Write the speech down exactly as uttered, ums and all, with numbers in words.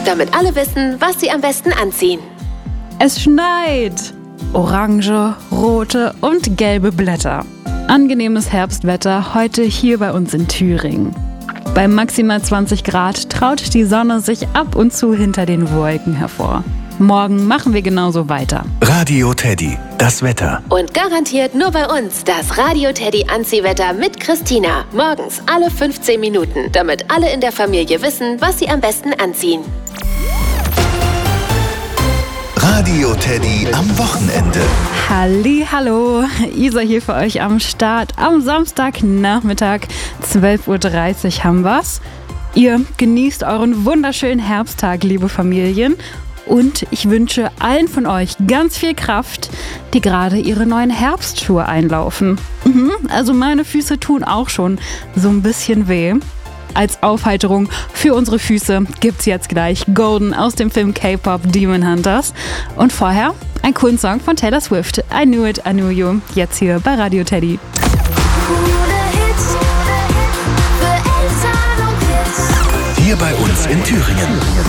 damit alle wissen, was sie am besten anziehen. Es schneit. Orange, rote und gelbe Blätter. Angenehmes Herbstwetter heute hier bei uns in Thüringen. Bei maximal zwanzig Grad traut die Sonne sich ab und zu hinter den Wolken hervor. Morgen machen wir genauso weiter. Radio Teddy, das Wetter. Und garantiert nur bei uns das Radio Teddy Anziehwetter mit Christina. Morgens alle fünfzehn Minuten, damit alle in der Familie wissen, was sie am besten anziehen. Radio Teddy am Wochenende. Halli, hallo, Isa hier für euch am Start. Am Samstagnachmittag, zwölf Uhr dreißig haben wir's. Ihr genießt euren wunderschönen Herbsttag, liebe Familien. Und ich wünsche allen von euch ganz viel Kraft, die gerade ihre neuen Herbstschuhe einlaufen. Mhm, also meine Füße tun auch schon so ein bisschen weh. Als Aufheiterung für unsere Füße gibt's jetzt gleich Golden aus dem Film K-Pop Demon Hunters. Und vorher ein coolen Song von Taylor Swift, I Knew It, I Knew You, jetzt hier bei Radio Teddy. Hier bei uns in Thüringen.